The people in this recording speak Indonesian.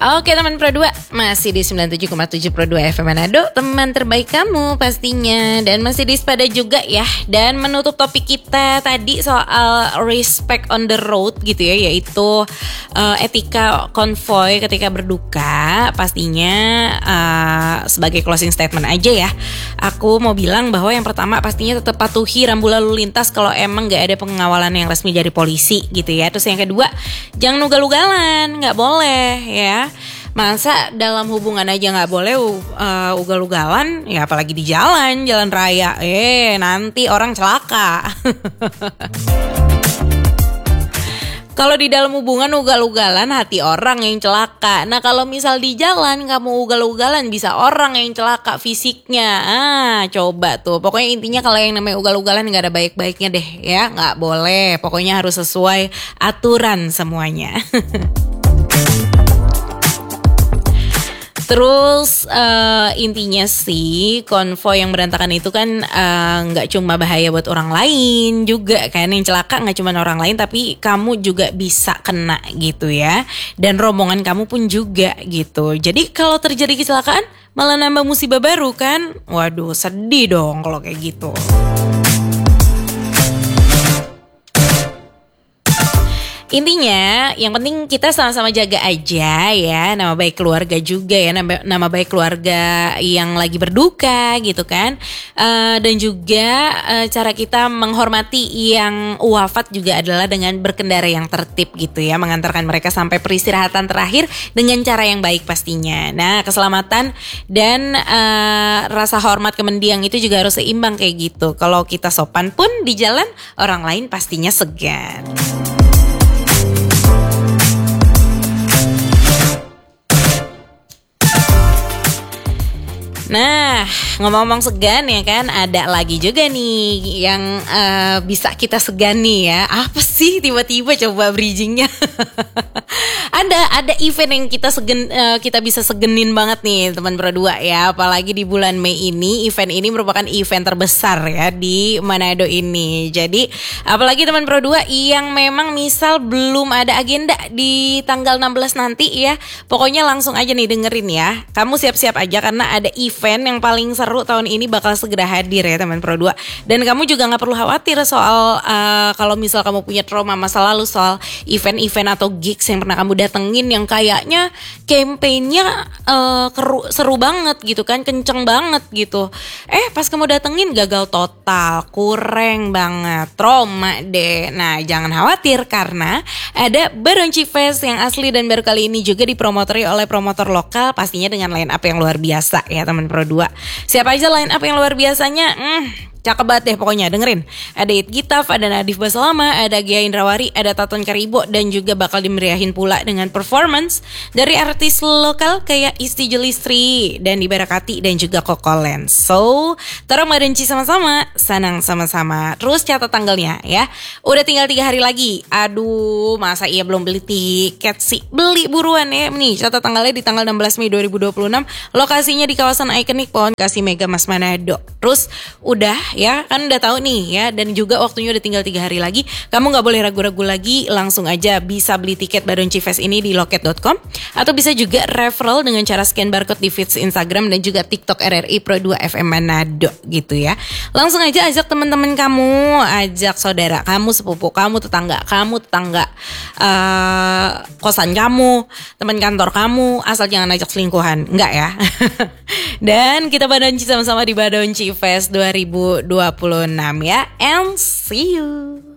Oke teman Pro 2, masih di 97,7 Pro 2 FM Manado, teman terbaik kamu pastinya. Dan masih di Sepada juga ya. Dan menutup topik kita tadi soal respect on the road gitu ya, yaitu etika konvoy ketika berduka. Pastinya sebagai closing statement aja ya, aku mau bilang bahwa yang pertama pastinya tetap patuhi rambu lalu lintas kalau emang gak ada pengawalan yang resmi dari polisi gitu ya. Terus yang kedua, jangan ugal-ugalan, gak boleh ya. Masa dalam hubungan aja gak boleh ugal-ugalan, ya apalagi di jalan raya. Nanti orang celaka. Kalau di dalam hubungan ugal-ugalan, hati orang yang celaka. Nah kalau misal di jalan kamu ugal-ugalan, bisa orang yang celaka fisiknya. Coba tuh. Pokoknya intinya kalau yang namanya ugal-ugalan gak ada baik-baiknya deh ya. Gak boleh. Pokoknya harus sesuai aturan semuanya. Terus intinya sih konvoy yang berantakan itu kan gak cuma bahaya buat orang lain juga kan. Yang celaka gak cuma orang lain, tapi kamu juga bisa kena gitu ya. Dan rombongan kamu pun juga gitu. Jadi kalau terjadi kecelakaan malah nambah musibah baru kan. Waduh sedih dong kalau kayak gitu. Intinya yang penting kita sama-sama jaga aja ya nama baik keluarga juga ya, nama baik keluarga yang lagi berduka gitu kan. Dan juga cara kita menghormati yang wafat juga adalah dengan berkendara yang tertib gitu ya, mengantarkan mereka sampai peristirahatan terakhir dengan cara yang baik pastinya. Nah keselamatan dan rasa hormat ke mendiang itu juga harus seimbang kayak gitu. Kalau kita sopan pun di jalan, orang lain pastinya segan. Nah, ngomong-ngomong segan ya kan, ada lagi juga nih yang bisa kita segani ya. Apa sih tiba-tiba coba bridgingnya? Ada event yang kita bisa segenin banget nih teman Pro 2 ya. Apalagi di bulan Mei ini, event ini merupakan event terbesar ya di Manado ini. Jadi apalagi teman Pro 2 yang memang misal belum ada agenda di tanggal 16 nanti ya, pokoknya langsung aja nih dengerin ya. Kamu siap-siap aja karena ada event yang paling seru tahun ini bakal segera hadir ya teman Pro 2. Dan kamu juga gak perlu khawatir soal kalau misal kamu punya trauma masa lalu soal event-event atau gigs yang pernah kamu datengin yang kayaknya campaign-nya seru banget gitu kan, kenceng banget gitu. Pas kamu datengin gagal total, kurang banget, trauma deh. Nah jangan khawatir karena ada Baronci Fest yang asli dan baru kali ini juga dipromotori oleh promotor lokal, pastinya dengan line up yang luar biasa ya teman Pro 2. Siapa aja line up yang luar biasanya? Cakep banget deh pokoknya, dengerin. Ada It Gitaf, ada Nadif Baslama, ada Gia Indrawari, ada Taton Karibo, dan juga bakal dimeriahin pula dengan performance dari artis lokal kayak Isti Julistri, dan Dibarakati, dan juga Koko Lens. So, torong madenci sama-sama, sanang sama-sama. Terus catat tanggalnya ya. Udah tinggal 3 hari lagi. Aduh, masa iya belum beli tiket sih? Beli buruan ya. Nih, catat tanggalnya di tanggal 16 Mei 2026. Lokasinya di kawasan ikonik Pohon Kasih Mega Mas Manado. Terus udah ya kan udah tahu nih ya, dan juga waktunya udah tinggal 3 hari lagi. Kamu gak boleh ragu-ragu lagi, langsung aja bisa beli tiket Baronci Fest ini di loket.com, atau bisa juga referral dengan cara scan barcode di feeds Instagram dan juga TikTok RRI Pro 2 FM Manado gitu ya. Langsung aja ajak teman-teman kamu, ajak saudara kamu, sepupu kamu, tetangga kosan kamu, teman kantor kamu, asal jangan ajak selingkuhan, enggak ya. Dan kita Baronci sama-sama di Baronci Fest 2026 ya, and see you.